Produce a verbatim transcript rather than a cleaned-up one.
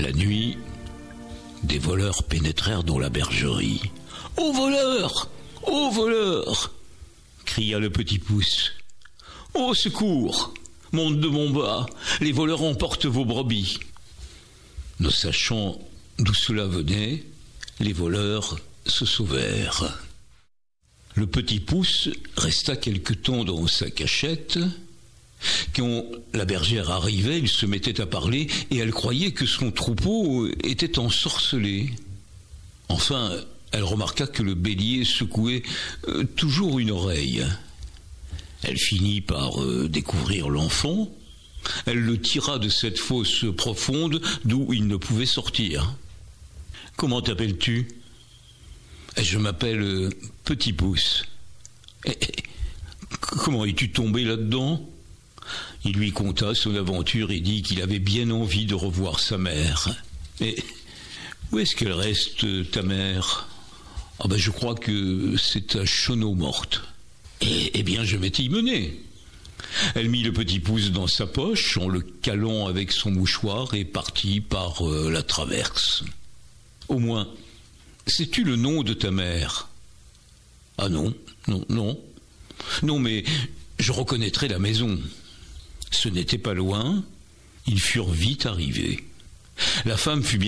La nuit, des voleurs pénétrèrent dans la bergerie. « Ô voleurs! Ô voleurs !» cria le petit pouce. « Au secours! Monte de mon bas, les voleurs emportent vos brebis. » Ne sachant d'où cela venait, les voleurs se sauvèrent. Le petit pouce resta quelque temps dans sa cachette. Quand la bergère arrivait, il se mettait à parler et elle croyait que son troupeau était ensorcelé. Enfin, elle remarqua que le bélier secouait euh, toujours une oreille. Elle finit par euh, découvrir l'enfant. Elle le tira de cette fosse profonde d'où il ne pouvait sortir. « Comment t'appelles-tu » ? « Je m'appelle euh, Petit Pouce. »« Comment es-tu tombé là-dedans ?» Il lui conta son aventure et dit qu'il avait bien envie de revoir sa mère. « Mais où est-ce qu'elle reste, ta mère ?»« Ah ben je crois que c'est à Chenaud-Morte. »« Eh, eh bien je vais t'y mener. » Elle mit le petit pouce dans sa poche en le calant avec son mouchoir et partit par euh, la traverse. « Au moins, sais-tu le nom de ta mère ?»« Ah non, non, non. Non, mais je reconnaîtrai la maison. » Ce n'était pas loin. Ils furent vite arrivés. La femme fut bien